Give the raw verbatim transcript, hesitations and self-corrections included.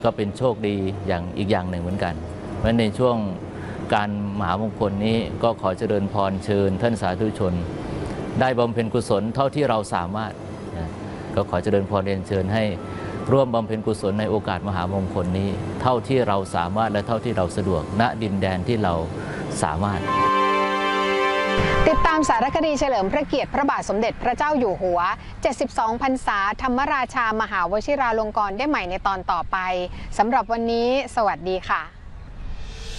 ก็เป็นโชคดีอย่างอีกอย่างหนึ่งเหมือนกันเพราะในช่วงการมหามงคลนี้ก็ขอเจริญพรเชิญท่านสาธุชนได้บำเพ็ญกุศลเท่าที่เราสามารถนะก็ขอเจริญพรเรียนเชิญให้ร่วมบำเพ็ญกุศลในโอกาสมหามงคลนี้เท่าที่เราสามารถและเท่าที่เราสะดวกณดินแดนที่เราสามารถติดตามสารคดีเฉลิมพระเกียรติพระบาทสมเด็จพระเจ้าอยู่หัวเจ็ดสิบสองพรรษาธรรมราชามหาวชิราลงกรณ์ได้ใหม่ในตอนต่อไปสำหรับวันนี้สวัสดีค่ะ